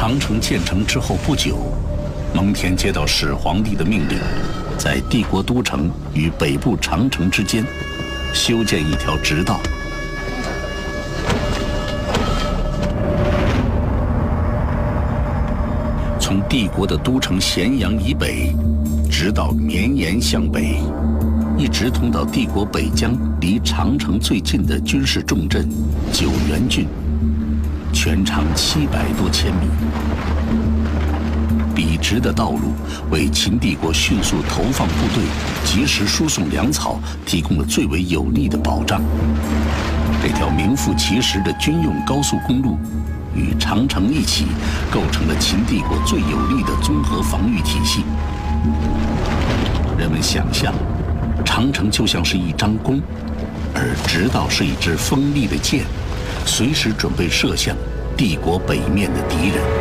长城建成之后不久，蒙恬接到始皇帝的命令，在帝国都城与北部长城之间修建一条直道。从帝国的都城咸阳以北，直到绵延向北，一直通到帝国北疆离长城最近的军事重镇九原郡，全长700多千米。笔直的道路为秦帝国迅速投放部队、及时输送粮草提供了最为有力的保障。这条名副其实的军用高速公路，与长城一起构成了秦帝国最有力的综合防御体系。人们想象，长城就像是一张弓，而直道是一支锋利的箭，随时准备射向帝国北面的敌人。